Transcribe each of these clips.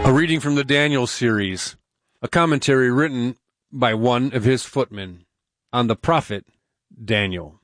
A reading from the Daniel series, a commentary written by one of his footmen on the prophet Daniel.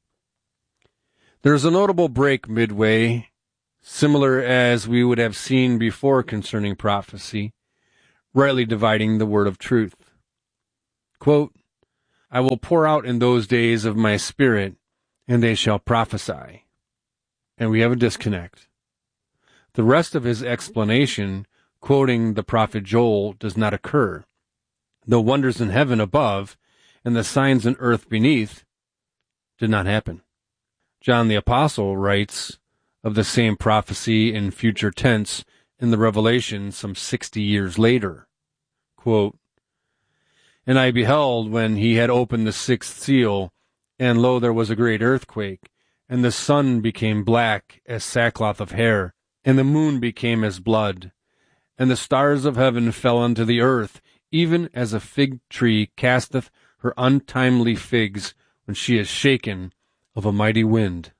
There is a notable break midway, similar as we would have seen before concerning prophecy, rightly dividing the word of truth. Quote, I will pour out in those days of my spirit, and they shall prophesy. And we have a disconnect. The rest of his explanation, quoting the prophet Joel, does not occur. The wonders in heaven above and the signs in earth beneath did not happen. John the Apostle writes of the same prophecy in future tense in the Revelation some 60 years later. Quote, And I beheld when he had opened the sixth seal, and lo, there was a great earthquake, and the sun became black as sackcloth of hair, and the moon became as blood, and the stars of heaven fell unto the earth, even as a fig tree casteth her untimely figs when she is shaken of a mighty wind.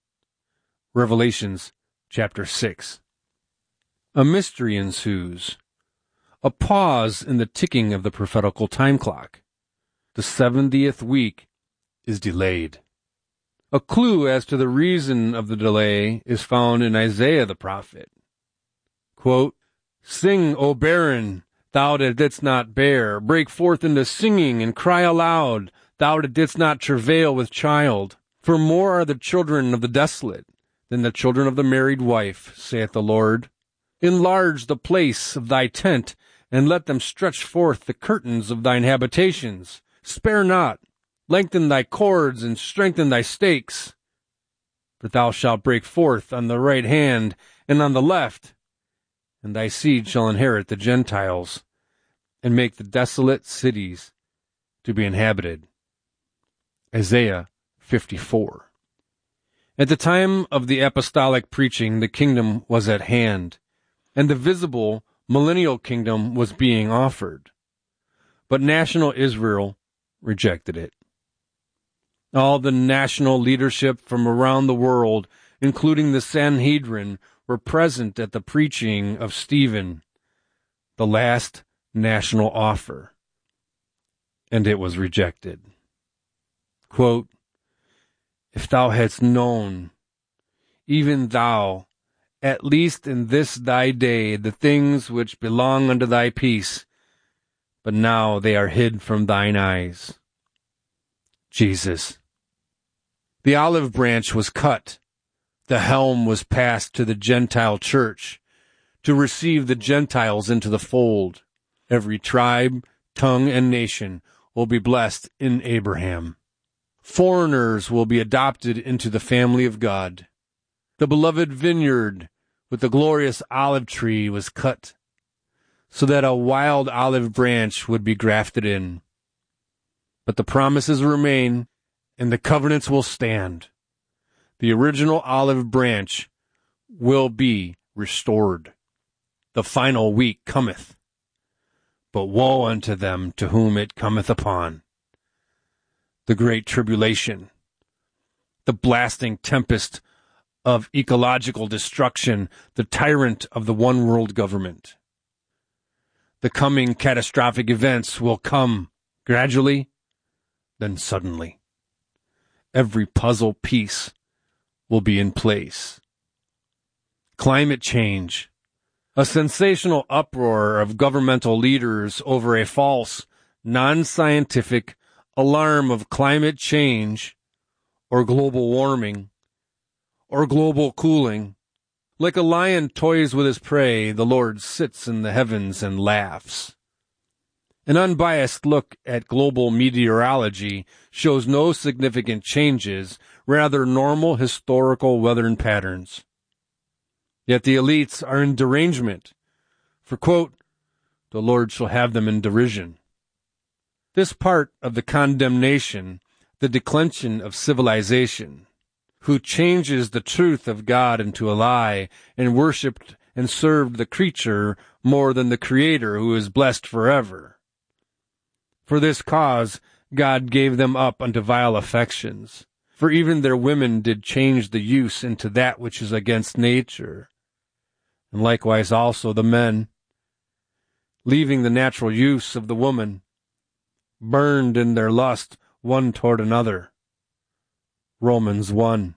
Revelations chapter 6. A mystery ensues. A pause in the ticking of the prophetical time clock. The 70th week is delayed. A clue as to the reason of the delay is found in Isaiah the prophet. Quote, Sing, O barren, thou that didst not bear. Break forth into singing and cry aloud, thou that didst not travail with child. For more are the children of the desolate than the children of the married wife, saith the Lord. Enlarge the place of thy tent, and let them stretch forth the curtains of thine habitations. Spare not, lengthen thy cords, and strengthen thy stakes. For thou shalt break forth on the right hand and on the left, and thy seed shall inherit the Gentiles, and make the desolate cities to be inhabited. Isaiah 54. At the time of the apostolic preaching, the kingdom was at hand, and the visible millennial kingdom was being offered. But national Israel rejected it. All the national leadership from around the world, including the Sanhedrin, were present at the preaching of Stephen, the last national offer, and it was rejected. Quote, If thou hadst known, even thou, at least in this thy day, the things which belong unto thy peace, but now they are hid from thine eyes. Jesus. The olive branch was cut. The helm was passed to the Gentile church to receive the Gentiles into the fold. Every tribe, tongue, and nation will be blessed in Abraham. Foreigners will be adopted into the family of God. The beloved vineyard with the glorious olive tree was cut so that a wild olive branch would be grafted in. But the promises remain, and the covenants will stand. The original olive branch will be restored. The final week cometh, but woe unto them to whom it cometh upon. The great tribulation, the blasting tempest of ecological destruction, the tyrant of the one world government. The coming catastrophic events will come gradually, then suddenly. Every puzzle piece will be in place. Climate change, a sensational uproar of governmental leaders over a false, non-scientific alarm of climate change or global warming or global cooling. Like a lion toys with his prey, the Lord sits in the heavens and laughs. An unbiased look at global meteorology shows no significant changes, rather normal historical weather patterns. Yet the elites are in derangement, for, quote, the Lord shall have them in derision. This part of the condemnation, the declension of civilization, who changes the truth of God into a lie and worshipped and served the creature more than the Creator who is blessed forever. For this cause God gave them up unto vile affections. For even their women did change the use into that which is against nature. And likewise also the men, leaving the natural use of the woman, burned in their lust one toward another. Romans 1.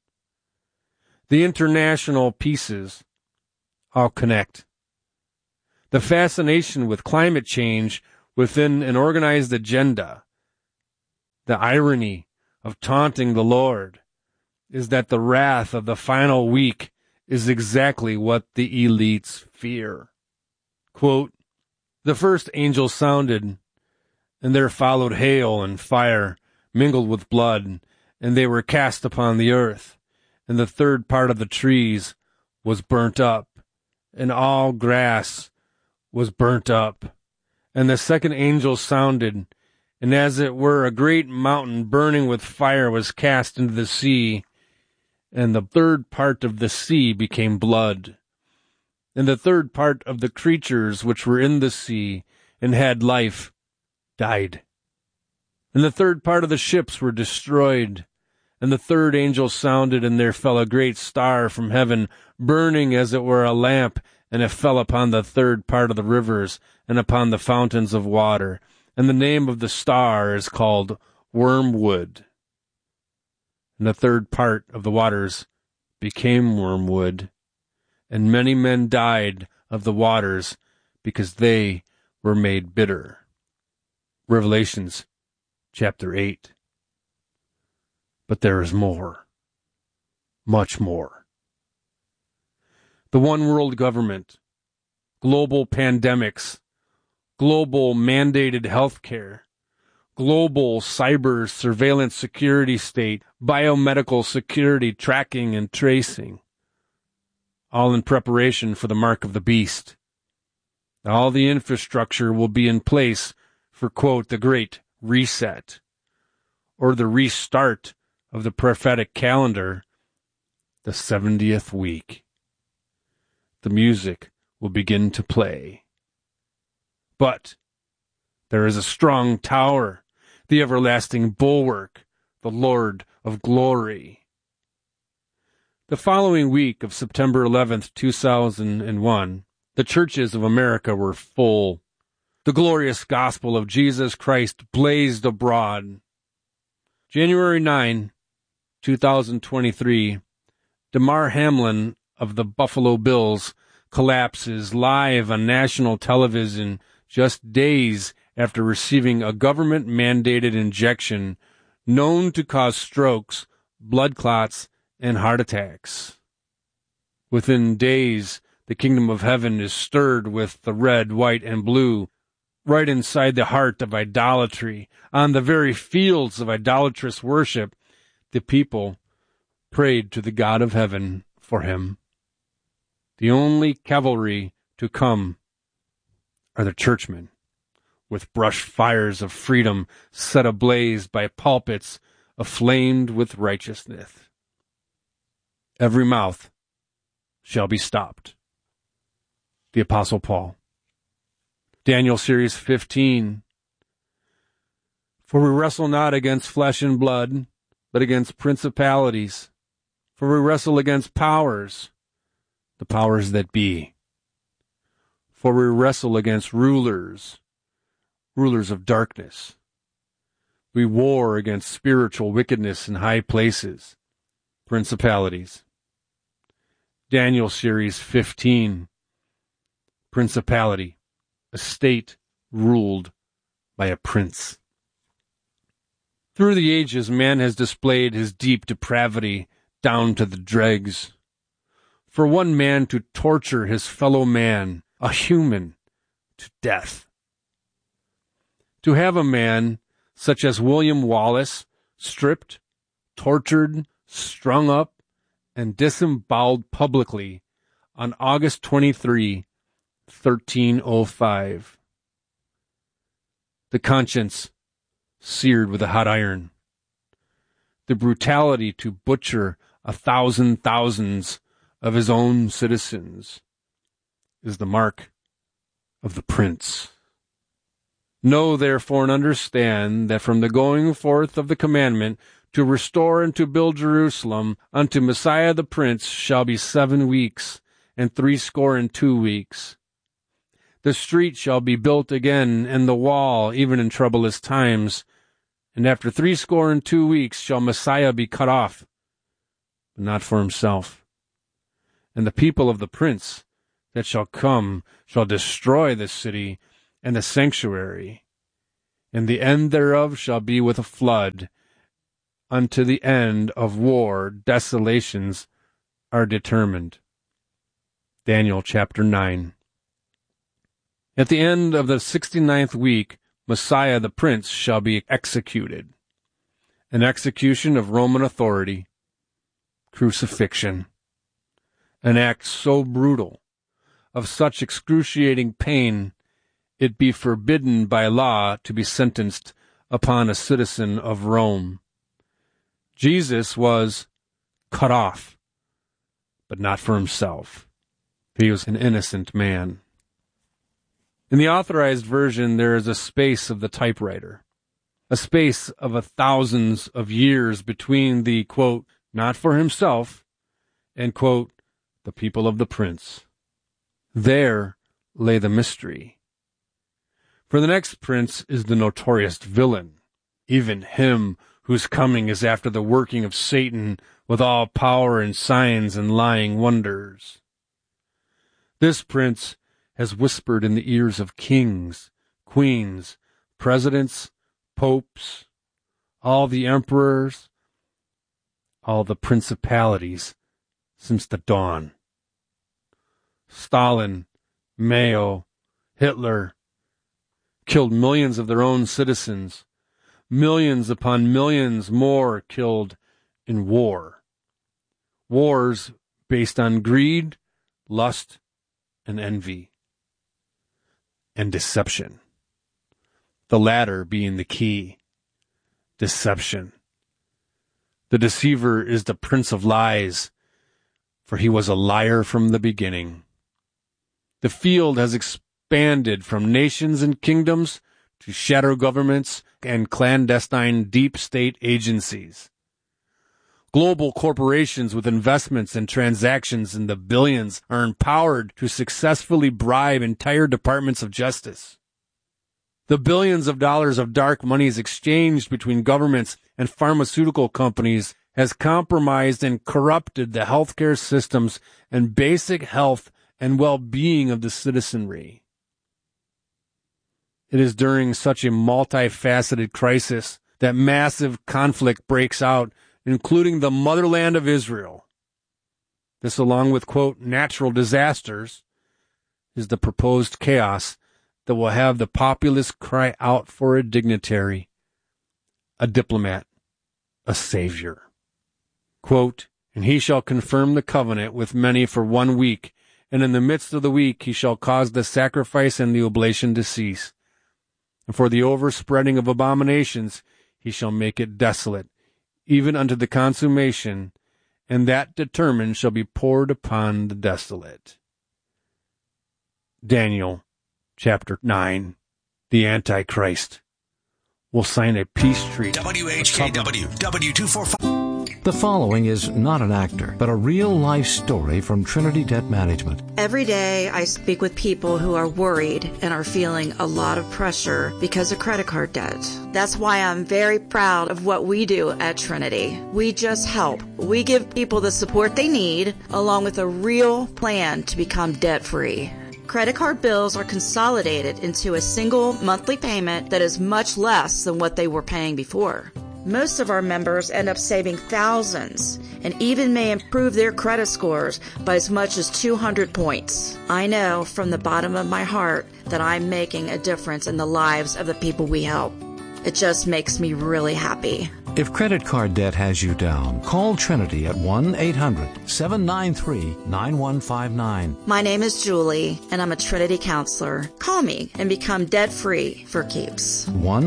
The international pieces all connect. The fascination with climate change within an organized agenda, the irony of taunting the Lord, is that the wrath of the final week is exactly what the elites fear. Quote, the first angel sounded, and there followed hail and fire mingled with blood, and they were cast upon the earth, and the third part of the trees was burnt up, and all grass was burnt up. And the second angel sounded, and as it were a great mountain burning with fire was cast into the sea, and the third part of the sea became blood. And the third part of the creatures which were in the sea and had life died. And the third part of the ships were destroyed. And the third angel sounded, and there fell a great star from heaven, burning as it were a lamp, and it fell upon the third part of the rivers, and upon the fountains of water. And the name of the star is called Wormwood. And the third part of the waters became wormwood, and many men died of the waters, because they were made bitter. Revelations chapter 8. But there is more, much more. The one world government, global pandemics, global mandated health care, global cyber surveillance security state, biomedical security tracking and tracing, all in preparation for the mark of the beast. All the infrastructure will be in place for, quote, the great reset, or the restart of the prophetic calendar, the 70th week. The music will begin to play. But there is a strong tower, the everlasting bulwark, the Lord of glory. The following week of September 11th, 2001, the churches of America were full. The glorious gospel of Jesus Christ blazed abroad. January 9, 2023, Damar Hamlin of the Buffalo Bills collapses live on national television just days after receiving a government-mandated injection known to cause strokes, blood clots, and heart attacks. Within days, the kingdom of heaven is stirred with the red, white, and blue, right inside the heart of idolatry. On the very fields of idolatrous worship, the people prayed to the God of heaven for him. The only cavalry to come are the churchmen, with brush fires of freedom set ablaze by pulpits aflamed with righteousness. Every mouth shall be stopped. The Apostle Paul. Daniel Series 15. For we wrestle not against flesh and blood, but against principalities. For we wrestle against powers, the powers that be. For we wrestle against rulers, rulers of darkness. We war against spiritual wickedness in high places, principalities. Daniel Series 15. Principality, a state ruled by a prince. Through the ages, man has displayed his deep depravity down to the dregs. For one man to torture his fellow man, a human, to death. To have a man such as William Wallace stripped, tortured, strung up, and disemboweled publicly on August 23, 1305. The conscience seared with a hot iron. The brutality to butcher 1,000 thousands of his own citizens is the mark of the prince. Know therefore and understand that from the going forth of the commandment to restore and to build Jerusalem unto Messiah the Prince shall be 7 weeks, and 62 weeks. The street shall be built again, and the wall, even in troublous times. And after 62 weeks shall Messiah be cut off, but not for himself. And the people of the prince that shall come shall destroy the city and the sanctuary, and the end thereof shall be with a flood. Unto the end of war desolations are determined. Daniel chapter 9. At the end of the 69th week, Messiah the Prince shall be executed. An execution of Roman authority, crucifixion. An act so brutal, of such excruciating pain, it be forbidden by law to be sentenced upon a citizen of Rome. Jesus was cut off, but not for himself. He was an innocent man. In the Authorized Version, there is a space of the typewriter, a space of thousands of years between the, quote, not for himself, and, quote, the people of the prince. There lay the mystery. For the next prince is the notorious villain, even him whose coming is after the working of Satan with all power and signs and lying wonders. This prince has whispered in the ears of kings, queens, presidents, popes, all the emperors, all the principalities since the dawn. Stalin, Mao, Hitler killed millions of their own citizens, millions upon millions more killed in war. Wars based on greed, lust, and envy, and deception. The latter being the key. Deception. The deceiver is the prince of lies, for he was a liar from the beginning. The field has expanded from nations and kingdoms to shadow governments and clandestine deep state agencies. Global corporations with investments and transactions in the billions are empowered to successfully bribe entire departments of justice. The billions of dollars of dark monies exchanged between governments and pharmaceutical companies has compromised and corrupted the healthcare systems and basic health and well-being of the citizenry. It is during such a multifaceted crisis that massive conflict breaks out, including the motherland of Israel. This, along with, quote, natural disasters, is the proposed chaos that will have the populace cry out for a dignitary, a diplomat, a savior. Quote, and he shall confirm the covenant with many for 1 week, and in the midst of the week he shall cause the sacrifice and the oblation to cease. And for the overspreading of abominations he shall make it desolate, even unto the consummation, and that determined shall be poured upon the desolate. Daniel chapter 9. The Antichrist will sign a peace treaty. WHKW, W245. The following is not an actor, but a real-life story from Trinity Debt Management. Every day I speak with people who are worried and are feeling a lot of pressure because of credit card debt. That's why I'm very proud of what we do at Trinity. We just help. We give people the support they need, along with a real plan to become debt-free. Credit card bills are consolidated into a single monthly payment that is much less than what they were paying before. Most of our members end up saving thousands and even may improve their credit scores by as much as 200 points. I know from the bottom of my heart that I'm making a difference in the lives of the people we help. It just makes me really happy. If credit card debt has you down, call Trinity at 1-800-793-9159. My name is Julie, and I'm a Trinity counselor. Call me and become debt-free for keeps.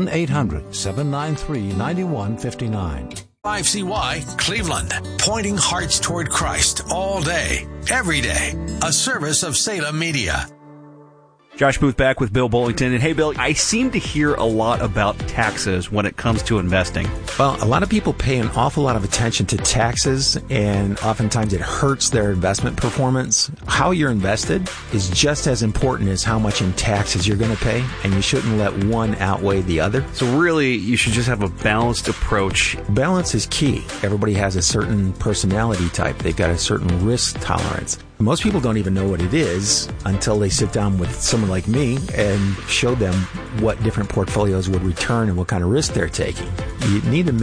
1-800-793-9159. 5CY Cleveland, pointing hearts toward Christ all day, every day. A service of Salem Media. Josh Booth back with Bill Bullington. And hey, Bill, I seem to hear a lot about taxes when it comes to investing. Well, a lot of people pay an awful lot of attention to taxes, and oftentimes it hurts their investment performance. How you're invested is just as important as how much in taxes you're going to pay, and you shouldn't let one outweigh the other. So really, you should just have a balanced approach. Balance is key. Everybody has a certain personality type. They've got a certain risk tolerance. Most people don't even know what it is until they sit down with someone like me and show them what different portfolios would return and what kind of risk they're taking. You need to